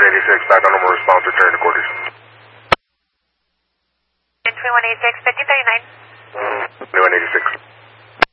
2186, back on normal response, return to quarters. 2186, 5039. 2186.